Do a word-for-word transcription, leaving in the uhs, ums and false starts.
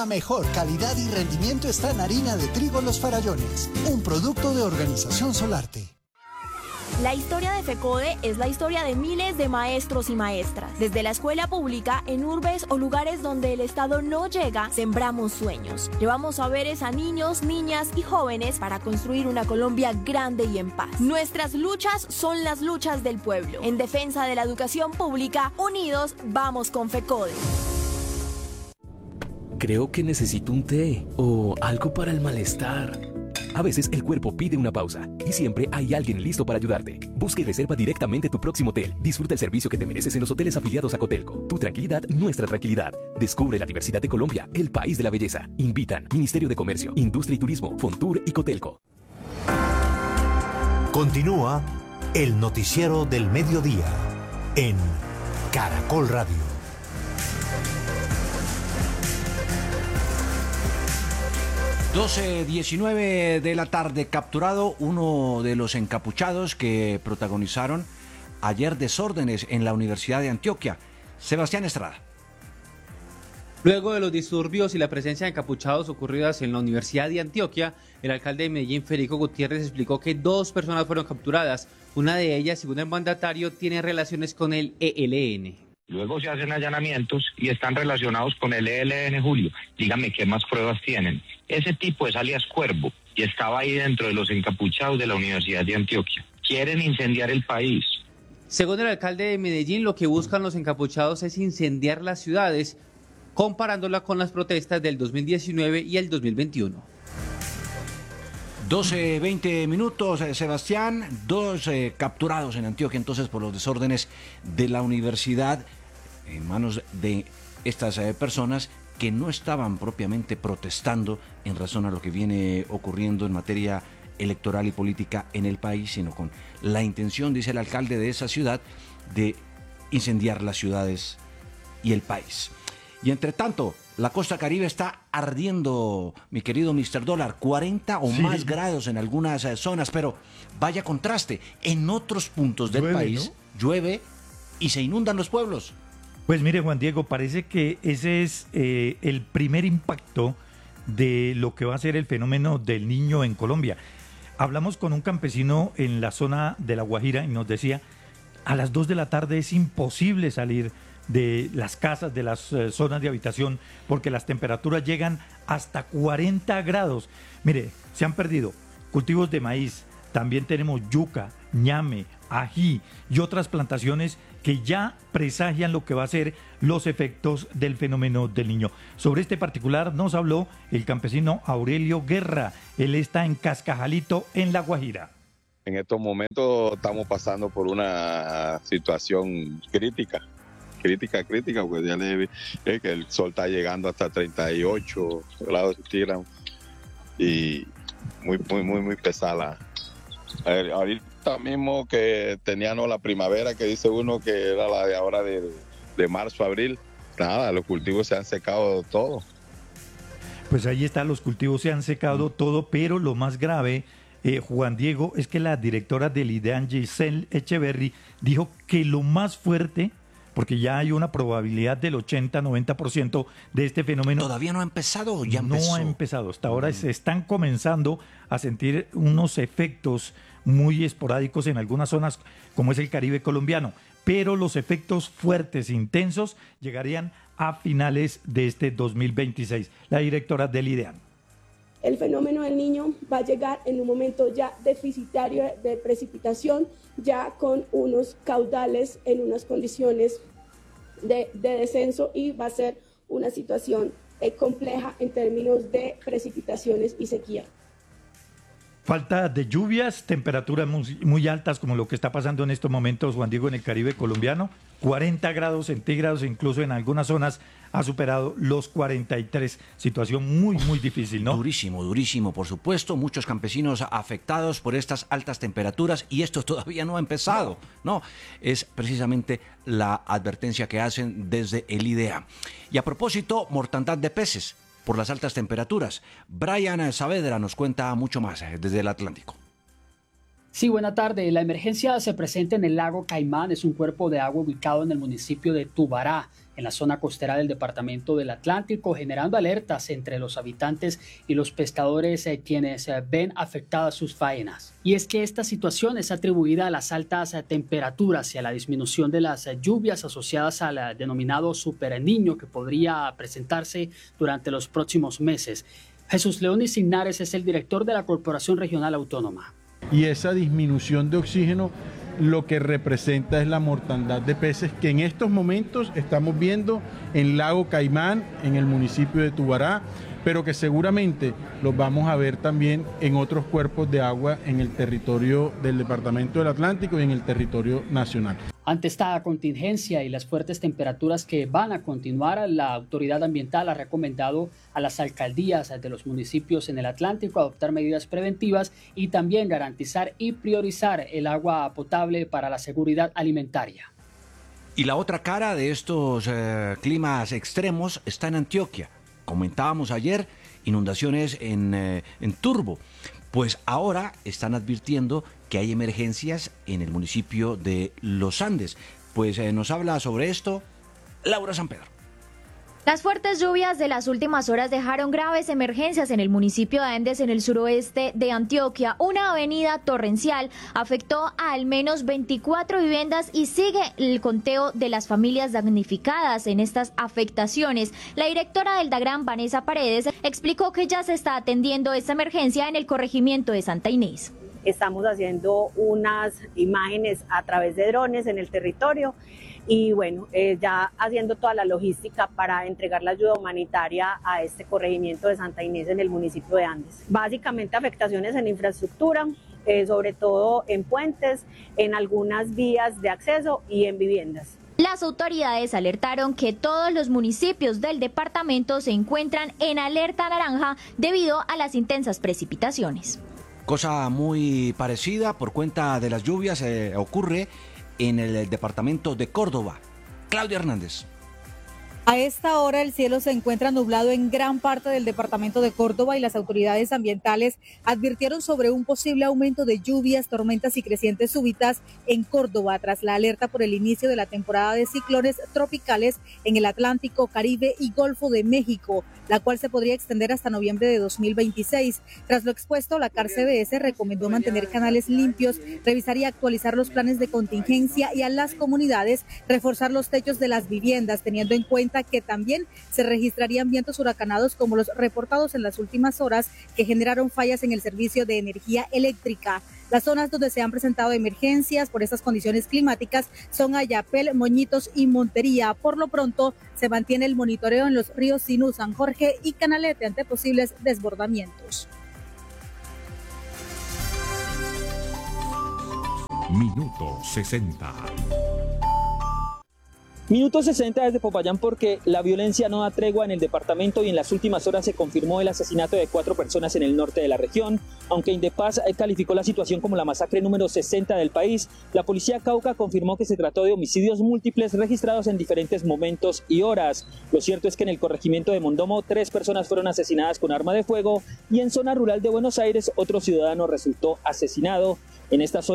La mejor calidad y rendimiento está en harina de trigo Los Farallones, un producto de Organización Solarte. La historia de FECODE es la historia de miles de maestros y maestras. Desde la escuela pública, en urbes o lugares donde el Estado no llega, sembramos sueños. Llevamos saberes a niños, niñas y jóvenes para construir una Colombia grande y en paz. Nuestras luchas son las luchas del pueblo. En defensa de la educación pública, unidos vamos con FECODE. Creo que necesito un té o algo para el malestar. A veces el cuerpo pide una pausa y siempre hay alguien listo para ayudarte. Busca y reserva directamente tu próximo hotel. Disfruta el servicio que te mereces en los hoteles afiliados a Cotelco. Tu tranquilidad, nuestra tranquilidad. Descubre la diversidad de Colombia, el país de la belleza. Invitan Ministerio de Comercio, Industria y Turismo, Fontur y Cotelco. Continúa el noticiero del mediodía en Caracol Radio. doce diecinueve de la tarde, capturado uno de los encapuchados que protagonizaron ayer desórdenes en la Universidad de Antioquia. Sebastián Estrada. Luego de los disturbios y la presencia de encapuchados ocurridas en la Universidad de Antioquia, el alcalde de Medellín, Federico Gutiérrez, explicó que dos personas fueron capturadas. Una de ellas, según el mandatario, tiene relaciones con el E L N. Luego se hacen allanamientos y están relacionados con el E L N, Julio. Dígame qué más pruebas tienen. Ese tipo es alias Cuervo y estaba ahí dentro de los encapuchados de la Universidad de Antioquia. Quieren incendiar el país. Según el alcalde de Medellín, lo que buscan los encapuchados es incendiar las ciudades, comparándola con las protestas del dos mil diecinueve y el dos mil veintiuno. doce veinte minutos, eh, Sebastián, dos eh, capturados en Antioquia entonces por los desórdenes de la universidad en manos de estas eh, personas que no estaban propiamente protestando en razón a lo que viene ocurriendo en materia electoral y política en el país, sino con la intención, dice el alcalde de esa ciudad, de incendiar las ciudades y el país. Y entre tanto, la costa caribe está ardiendo, mi querido mister Dólar, cuarenta o sí. más grados en algunas eh, zonas, pero vaya contraste, en otros puntos del llueve, país ¿no? llueve y se inundan los pueblos. Pues mire, Juan Diego, parece que ese es eh, el primer impacto de lo que va a ser el fenómeno del Niño en Colombia. Hablamos con un campesino en la zona de La Guajira y nos decía, a las dos de la tarde es imposible salir de las casas, de las eh, zonas de habitación, porque las temperaturas llegan hasta cuarenta grados. Mire, se han perdido cultivos de maíz, también tenemos yuca, ñame, ají y otras plantaciones que ya presagian lo que va a ser los efectos del fenómeno del Niño. Sobre este particular nos habló el campesino Aurelio Guerra. Él está en Cascajalito, en La Guajira. En estos momentos estamos pasando por una situación crítica, crítica, crítica, porque ya le eh, que el sol está llegando hasta treinta y ocho grados centígrados y muy, muy, muy, muy pesada. Eh, ahorita mismo que teníamos la primavera, que dice uno que era la de ahora de, de marzo a abril, nada, los cultivos se han secado todo. Pues ahí está, los cultivos se han secado mm. todo, pero lo más grave, eh, Juan Diego, es que la directora del IDEAN, Giselle Echeverry, dijo que lo más fuerte, porque ya hay una probabilidad del ochenta a noventa por ciento de este fenómeno. ¿Todavía no ha empezado o ya empezó? No ha empezado. Hasta ahora mm. se están comenzando a sentir unos efectos muy esporádicos en algunas zonas, como es el Caribe colombiano. Pero los efectos fuertes, intensos, llegarían a finales de este dos mil veintiséis. La directora del IDEAN. El fenómeno del Niño va a llegar en un momento ya deficitario de precipitación, ya con unos caudales en unas condiciones de, de descenso, y va a ser una situación eh, compleja en términos de precipitaciones y sequía. Falta de lluvias, temperaturas muy, muy altas como lo que está pasando en estos momentos, Juan Diego, en el Caribe colombiano. cuarenta grados centígrados, incluso en algunas zonas ha superado los cuarenta y tres. Situación muy, muy difícil, ¿no? Durísimo, durísimo, por supuesto. Muchos campesinos afectados por estas altas temperaturas y esto todavía no ha empezado, ¿no? Es precisamente la advertencia que hacen desde el IDEA. Y a propósito, mortandad de peces por las altas temperaturas. Brian Saavedra nos cuenta mucho más desde el Atlántico. Sí, buena tarde. La emergencia se presenta en el lago Caimán. Es un cuerpo de agua ubicado en el municipio de Tubará, en la zona costera del departamento del Atlántico, generando alertas entre los habitantes y los pescadores eh, quienes eh, ven afectadas sus faenas. Y es que esta situación es atribuida a las altas eh, temperaturas y a la disminución de las eh, lluvias asociadas al eh, denominado Super Niño que podría presentarse durante los próximos meses. Jesús León Signares es el director de la Corporación Regional Autónoma. Y esa disminución de oxígeno lo que representa es la mortandad de peces que en estos momentos estamos viendo en Lago Caimán, en el municipio de Tubará, pero que seguramente los vamos a ver también en otros cuerpos de agua en el territorio del Departamento del Atlántico y en el territorio nacional. Ante esta contingencia y las fuertes temperaturas que van a continuar, la autoridad ambiental ha recomendado a las alcaldías de los municipios en el Atlántico adoptar medidas preventivas y también garantizar y priorizar el agua potable para la seguridad alimentaria. Y la otra cara de estos eh, climas extremos está en Antioquia. Comentábamos ayer inundaciones en, eh, en Turbo. Pues ahora están advirtiendo que hay emergencias en el municipio de Los Andes. Pues eh, nos habla sobre esto Laura San Pedro. Las fuertes lluvias de las últimas horas dejaron graves emergencias en el municipio de Andes, en el suroeste de Antioquia. Una avenida torrencial afectó a al menos veinticuatro viviendas y sigue el conteo de las familias damnificadas en estas afectaciones. La directora del DAGRAN, Vanessa Paredes, explicó que ya se está atendiendo esta emergencia en el corregimiento de Santa Inés. Estamos haciendo unas imágenes a través de drones en el territorio y bueno, eh, ya haciendo toda la logística para entregar la ayuda humanitaria a este corregimiento de Santa Inés en el municipio de Andes. Básicamente afectaciones en infraestructura, eh, sobre todo en puentes, en algunas vías de acceso y en viviendas. Las autoridades alertaron que todos los municipios del departamento se encuentran en alerta naranja debido a las intensas precipitaciones. Cosa muy parecida por cuenta de las lluvias eh, ocurre en el departamento de Córdoba. Claudia Hernández. A esta hora el cielo se encuentra nublado en gran parte del departamento de Córdoba y las autoridades ambientales advirtieron sobre un posible aumento de lluvias, tormentas y crecientes súbitas en Córdoba tras la alerta por el inicio de la temporada de ciclones tropicales en el Atlántico, Caribe y Golfo de México, la cual se podría extender hasta noviembre de dos mil veintiséis. Tras lo expuesto, la C A R C B S recomendó mantener canales limpios, revisar y actualizar los planes de contingencia y a las comunidades reforzar los techos de las viviendas, teniendo en cuenta que también se registrarían vientos huracanados como los reportados en las últimas horas que generaron fallas en el servicio de energía eléctrica. Las zonas donde se han presentado emergencias por estas condiciones climáticas son Ayapel, Moñitos y Montería. Por lo pronto se mantiene el monitoreo en los ríos Sinú, San Jorge y Canalete ante posibles desbordamientos. Minuto sesenta. Minuto sesenta desde Popayán porque la violencia no da tregua en el departamento y en las últimas horas se confirmó el asesinato de cuatro personas en el norte de la región. Aunque Indepaz calificó la situación como la masacre número sesenta del país, la policía Cauca confirmó que se trató de homicidios múltiples registrados en diferentes momentos y horas. Lo cierto es que en el corregimiento de Mondomo tres personas fueron asesinadas con arma de fuego y en zona rural de Buenos Aires otro ciudadano resultó asesinado. En esta zona